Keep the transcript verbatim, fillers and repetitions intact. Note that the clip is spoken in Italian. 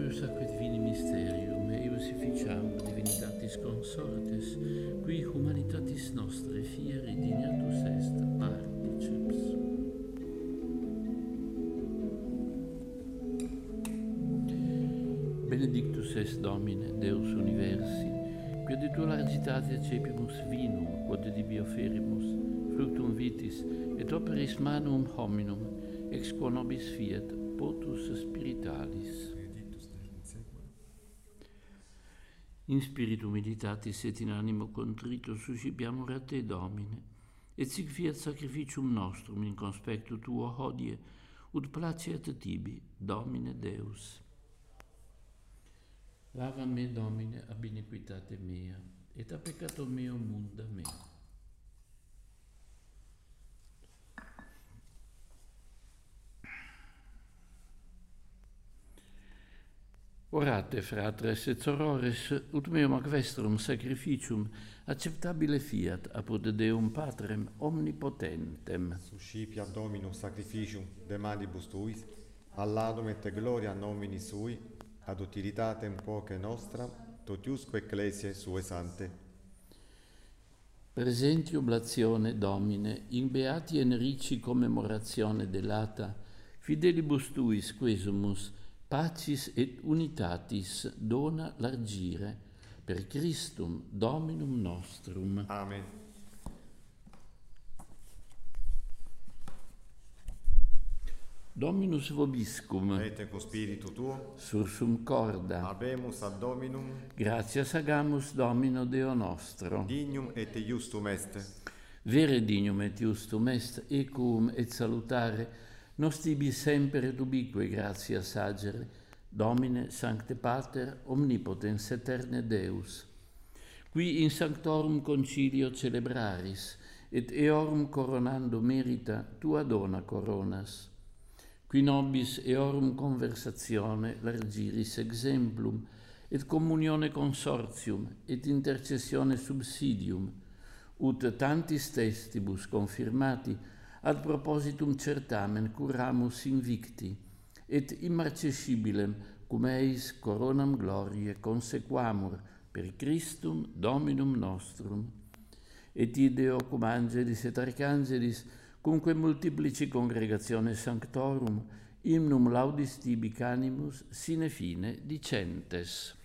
Deus ac divini mysterium, eius efficiam divinitatis consortes, qui humanitatis nostre fieri dignatus est particeps. Benedictus est Domine, Deus universi, quia de tua largitate accepimus vinum, quod divi offerimus, fructum vitis, et operis manum hominum, ex quo nobis fiat, potus spiritualis. In spiritu meditatis et in animo contrito suscipiamur a te, Domine, et sic fiat sacrificium nostrum in conspectu tuo hodie, ut placeat tibi, Domine Deus. Lava me, Domine, ab iniquitate mea, et a peccato meo munda me. Orate, fratres et sorores, ut meum ac vestrum sacrificium acceptabile fiat apud Deum Patrem omnipotentem. Suscipiat Dominum sacrificium de manibus tuis, alladum et gloria nomini sui, ad utilitatem quoque nostra, totiusque ecclesiae sue sante. Presenti oblatione, Domine, in beati enrici commemoratione delata, fidelibus tuis quesumus, pacis et unitatis dona largire, per Christum Dominum nostrum. Amen. Dominus vobiscum, Et con spiritu tuo, sursum corda, habemus ad Dominum, gratias agamus Domino Deo nostro. dignum et iustum est. Vere dignum et iustum est, equum et salutare, nos tibi semper et ubique gratias agere, Domine Sancte Pater, omnipotens eterne Deus, qui in sanctorum concilio celebraris, et eorum coronando merita tua dona coronas, qui nobis eorum conversatione largiris exemplum, et communione consortium, et intercessione subsidium, ut tantis testibus confirmati, ad propositum certamen curamus invicti, et immarcescibilem cum eis coronam gloriae consequamur per Christum Dominum nostrum. Et ideo cum angelis et arcangelis, cumque multiplici congregatione sanctorum, hymnum laudis tibi canimus sine fine dicentes.